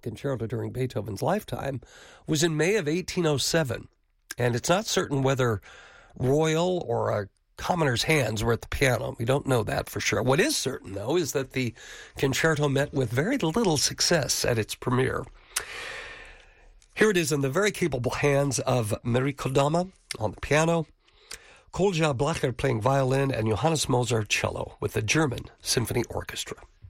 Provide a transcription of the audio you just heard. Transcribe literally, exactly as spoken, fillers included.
concerto during Beethoven's lifetime was in May of eighteen oh seven. And it's not certain whether royal or a commoner's hands were at the piano. We don't know that for sure. What is certain, though, is that the concerto met with very little success at its premiere. Here it is in the very capable hands of Mary Kodama on the piano, Kolja Blacher playing violin, and Johannes Moser cello with the German Symphony Orchestra.